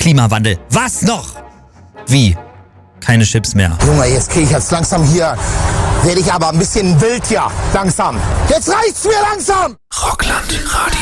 Klimawandel. Was noch? Wie? Keine Chips mehr. Junge, jetzt kriege ich jetzt langsam hier, werde ich aber ein bisschen wild, ja, langsam. Jetzt reicht's mir langsam! Rockland Radio.